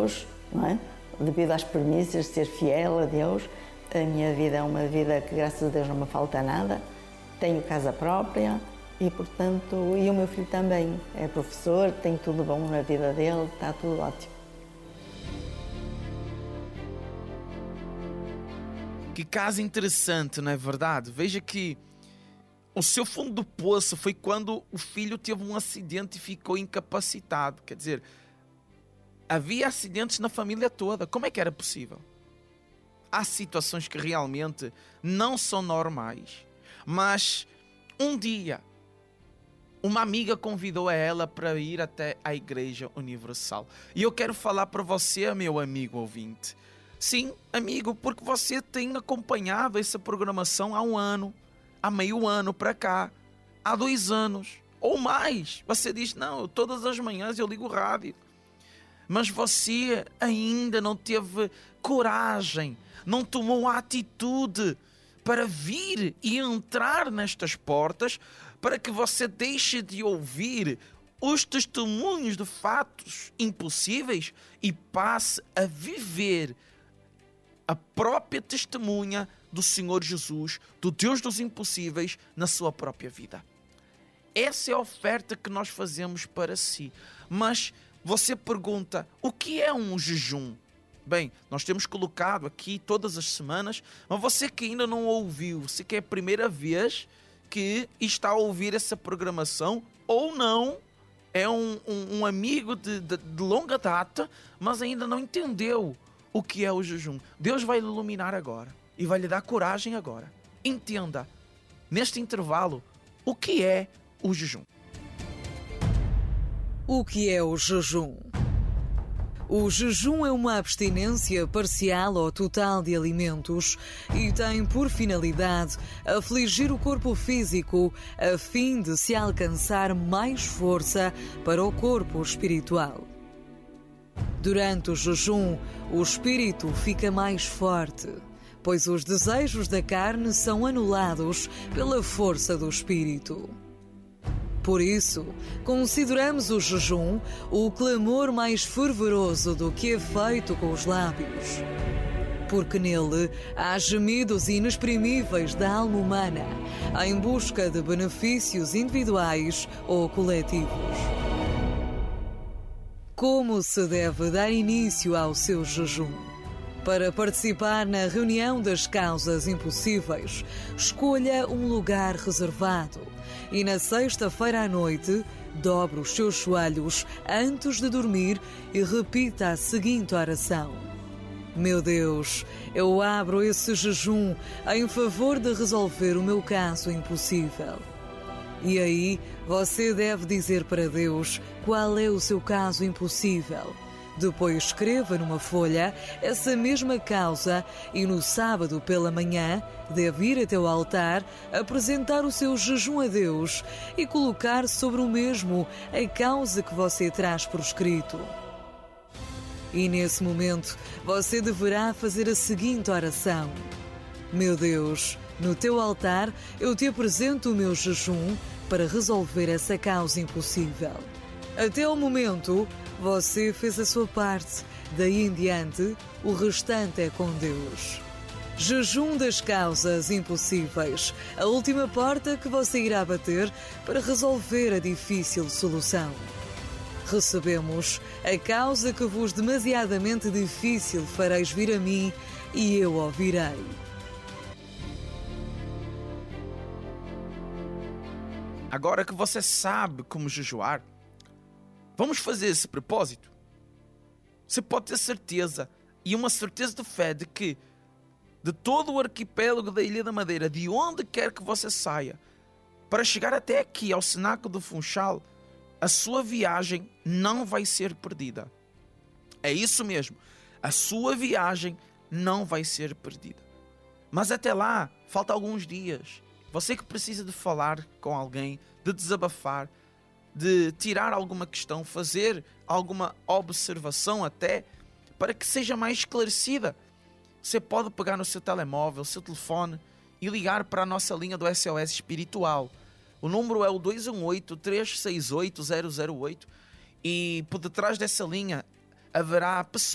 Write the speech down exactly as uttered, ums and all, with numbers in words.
Deus, não é? Devido às premissas de ser fiel a Deus. A minha vida é uma vida que, graças a Deus, não me falta nada. Tenho casa própria e, portanto, e o meu filho também é professor, tem tudo bom na vida dele, está tudo ótimo. Que caso interessante, não é verdade? Veja que o seu fundo do poço foi quando o filho teve um acidente e ficou incapacitado. Quer dizer, havia acidentes na família toda. Como é que era possível? Há situações que realmente não são normais. Mas um dia, uma amiga convidou ela para ir até a Igreja Universal. E eu quero falar para você, meu amigo ouvinte. Sim, amigo, porque você tem acompanhado essa programação há um ano, há meio ano para cá, há dois anos ou mais. Você diz, não, todas as manhãs eu ligo o rádio. Mas você ainda não teve coragem, não tomou a atitude para vir e entrar nestas portas, para que você deixe de ouvir os testemunhos de fatos impossíveis e passe a viver a própria testemunha do Senhor Jesus, do Deus dos impossíveis, na sua própria vida. Essa é a oferta que nós fazemos para si. Mas você pergunta, o que é um jejum? Bem, nós temos colocado aqui todas as semanas, mas você que ainda não ouviu, você que é a primeira vez que está a ouvir essa programação, ou não, é um, um, um amigo de, de, de longa data, mas ainda não entendeu o que é o jejum. Deus vai lhe iluminar agora e vai lhe dar coragem agora. Entenda, neste intervalo, o que é o jejum. O que é o jejum? O jejum é uma abstinência parcial ou total de alimentos e tem por finalidade afligir o corpo físico a fim de se alcançar mais força para o corpo espiritual. Durante o jejum, o espírito fica mais forte, pois os desejos da carne são anulados pela força do espírito. Por isso, consideramos o jejum o clamor mais fervoroso do que é feito com os lábios. Porque nele há gemidos inexprimíveis da alma humana em busca de benefícios individuais ou coletivos. Como se deve dar início ao seu jejum? Para participar na reunião das causas impossíveis, escolha um lugar reservado e na sexta-feira à noite, dobre os seus joelhos antes de dormir e repita a seguinte oração. Meu Deus, eu abro esse jejum em favor de resolver o meu caso impossível. E aí, você deve dizer para Deus qual é o seu caso impossível. Depois escreva numa folha essa mesma causa e no sábado pela manhã deve ir até o altar, apresentar o seu jejum a Deus e colocar sobre o mesmo a causa que você traz por escrito. E nesse momento você deverá fazer a seguinte oração. Meu Deus, no teu altar eu te apresento o meu jejum para resolver essa causa impossível. Até o momento, você fez a sua parte. Daí em diante, o restante é com Deus. Jejum das causas impossíveis. A última porta que você irá bater para resolver a difícil solução. Recebemos a causa que vos demasiadamente difícil fareis vir a mim e eu ouvirei. Agora que você sabe como jejuar, vamos fazer esse propósito? Você pode ter certeza, e uma certeza de fé, de que de todo o arquipélago da Ilha da Madeira, de onde quer que você saia, para chegar até aqui, ao Cenáculo do Funchal, a sua viagem não vai ser perdida. É isso mesmo, a sua viagem não vai ser perdida. Mas até lá, falta alguns dias. Você que precisa de falar com alguém, de desabafar, de tirar alguma questão, fazer alguma observação até, para que seja mais esclarecida. Você pode pegar no seu telemóvel, seu telefone e ligar para a nossa linha do S O S Espiritual. O número é o dois um oito, três seis oito, zero zero oito e por detrás dessa linha haverá pessoas